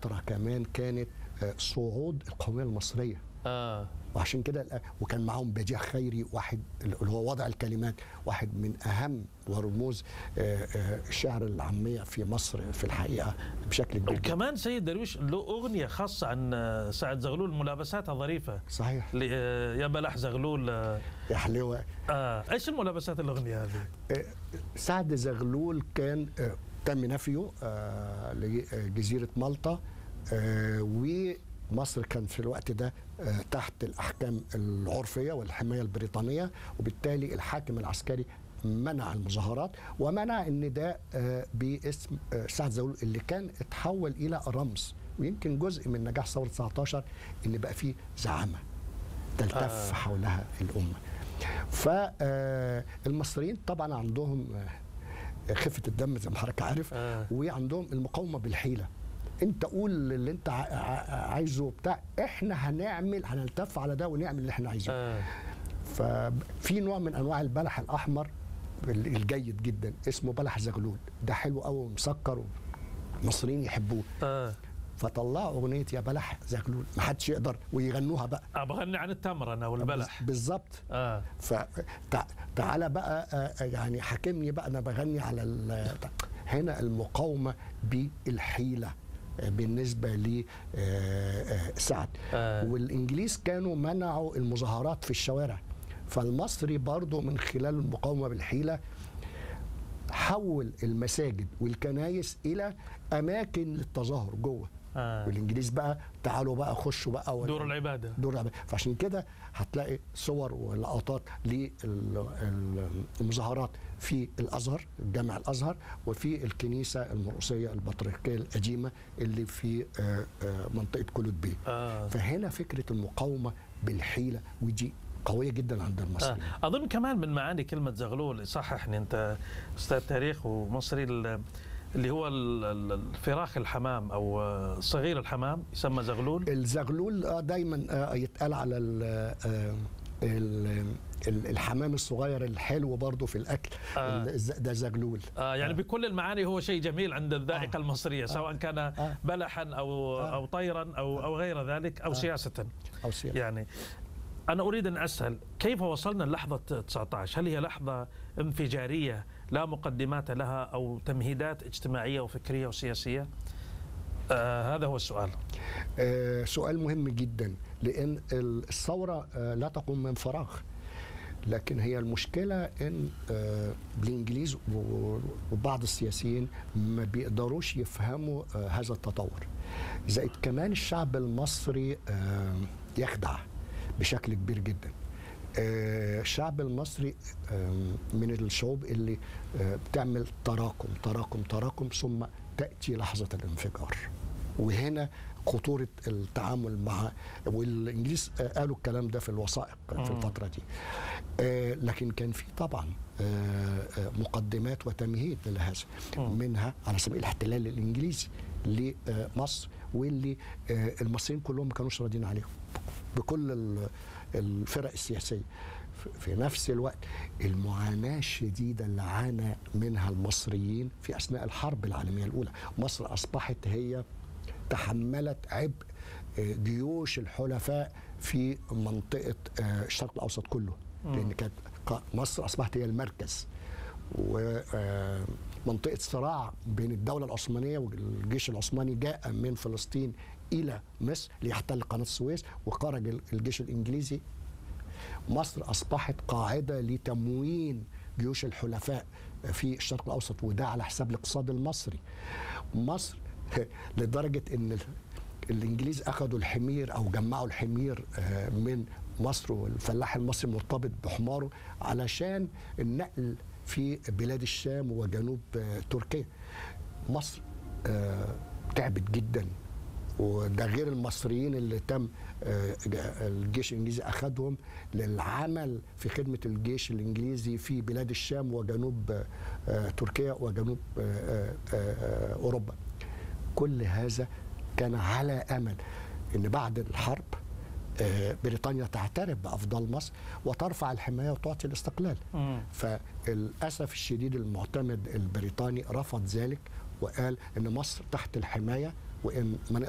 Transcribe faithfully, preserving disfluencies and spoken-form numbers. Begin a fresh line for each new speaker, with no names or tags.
فتره كمان كانت صعود القوميه المصريه.
اه
وعشان كده وكان معاهم بديع خيري، واحد اللي هو وضع الكلمات، واحد من اهم ورموز الشعر العاميه في مصر في الحقيقه بشكل كبير.
وكمان سيد درويش له اغنيه خاصه عن سعد زغلول، ملابساتها ظريفه.
صحيح.
يا بلح زغلول
يا حلوه.
اه ايش الملابسات الاغنيه هذه؟
سعد زغلول كان تم نفيه لجزيره مالطا، ومصر كان في الوقت ده تحت الأحكام العرفية والحماية البريطانية، وبالتالي الحاكم العسكري منع المظاهرات ومنع النداء باسم سعد زغلول اللي كان اتحول إلى رمز. ويمكن جزء من نجاح ثورة تسعتاشر إن بقى فيه زعامة تلتف آه. حولها الأمة. فالمصريين طبعا عندهم خفة الدم زي ما حضرتك عارف، آه. وعندهم المقاومة بالحيلة. انت قول اللي انت عايزه بتاع، احنا هنعمل هنلتف على ده ونعمل اللي احنا عايزينه. آه. ففي نوع من انواع البلح الاحمر الجيد جدا اسمه بلح زغلول، ده حلو قوي ومسكر والمصريين يحبوه. آه. فطلعوا اغنيه يا بلح زغلول ما حدش يقدر ويغنوها بقى.
اه بغني عن التمر انا والبلح.
بالظبط.
اه
فتعالى بقى يعني حاكمني بقى انا بغني على هنا المقاومه بالحيله بالنسبه لسعد. آه. والانجليز كانوا منعوا المظاهرات في الشوارع، فالمصري برضه من خلال المقاومه بالحيله حول المساجد والكنايس الى اماكن للتظاهر جوه. آه. والانجليز بقى تعالوا بقى خشوا بقى
دور العباده
دور العباده. فعشان كده هتلاقي صور ولقطات للمظاهرات في الازهر، جامع الازهر، وفي الكنيسه المرقسيه البطريركيه القديمه اللي في منطقه كولوت بيه. آه. فهنا فكره المقاومه بالحيله ودي قويه جدا عند المصريين.
آه. اظن كمان من معاني كلمه زغلول، صححني انت استاذ تاريخ ومصري، اللي هو الفراخ الحمام او صغير الحمام يسمى زغلول.
الزغلول دايما يتقال على الحمام الصغير الحلو برضه في الاكل. آه. ده زغلول.
آه يعني آه. بكل المعاني هو شيء جميل عند الذائقه آه. المصريه، سواء كان آه. بلحا او آه. او طيرا او او غير ذلك او آه. سياسه.
او سياسه.
يعني انا اريد ان اسال كيف وصلنا للحظه تسعة عشر؟ هل هي لحظه انفجاريه لا مقدمات لها او تمهيدات اجتماعيه وفكريه وسياسيه؟ آه هذا هو السؤال.
آه سؤال مهم جدا، لان الثوره آه لا تقوم من فراغ، لكن هي المشكله ان آه الانجليز وبعض السياسيين ما بيقدروش يفهموا آه هذا التطور. زائد كمان الشعب المصري آه يخدع بشكل كبير جدا. الشعب المصري من الشعوب اللي بتعمل تراكم تراكم تراكم ثم تأتي لحظة الانفجار، وهنا خطورة التعامل مع، والإنجليز قالوا الكلام ده في الوثائق في الفترة دي. لكن كان في طبعا مقدمات وتمهيد لهذا، منها على سبيل الاحتلال الإنجليزي لمصر، واللي المصريين كلهم ما كانوش راضيين عليهم بكل الفرق السياسية. في نفس الوقت المعاناة الشديدة اللي عانى منها المصريين في أثناء الحرب العالمية الأولى. مصر أصبحت هي تحملت عبء جيوش الحلفاء في منطقة الشرق الأوسط كله، لأن كانت مصر أصبحت هي المركز، ومنطقة صراع بين الدولة العثمانية والجيش العثماني جاء من فلسطين إلى مصر ليحتل قناة السويس، وخرج الجيش الإنجليزي. مصر أصبحت قاعدة لتموين جيوش الحلفاء في الشرق الأوسط، وده على حساب الاقتصاد المصري. مصر لدرجة أن الإنجليز أخذوا الحمير أو جمعوا الحمير من مصر، والفلاح المصري مرتبط بحماره علشان النقل في بلاد الشام وجنوب تركيا. مصر تعبت جدا، وده غير المصريين اللي تم الجيش الانجليزي اخذهم للعمل في خدمه الجيش الانجليزي في بلاد الشام وجنوب تركيا وجنوب اوروبا. كل هذا كان على امل ان بعد الحرب بريطانيا تعترف بافضال مصر وترفع الحمايه وتعطي الاستقلال. فللاسف الشديد المعتمد البريطاني رفض ذلك وقال ان مصر تحت الحمايه، وان